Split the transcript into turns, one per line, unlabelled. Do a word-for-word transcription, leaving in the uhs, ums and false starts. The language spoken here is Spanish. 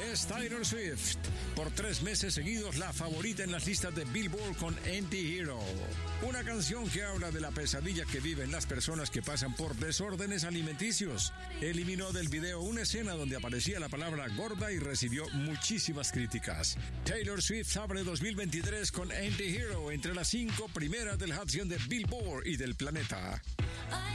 es Taylor Swift. Por tres meses seguidos, la favorita en las listas de Billboard con Anti-Hero. Una canción que habla de la pesadilla que viven las personas que pasan por desórdenes alimenticios. Eliminó del video una escena donde aparecía la palabra gorda y recibió muchísimas críticas. Taylor Swift abre dos mil veintitrés con Anti-Hero entre las cinco primeras del Hot cien de Billboard y del planeta.